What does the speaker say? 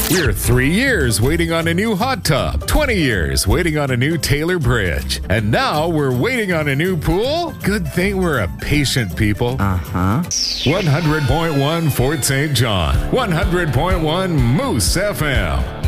We're 3 years waiting on a new hot tub, 20 years waiting on a new Taylor Bridge, and now we're waiting on a new pool? Good thing we're a patient people. 100.1 Fort St. John, 100.1 Moose FM.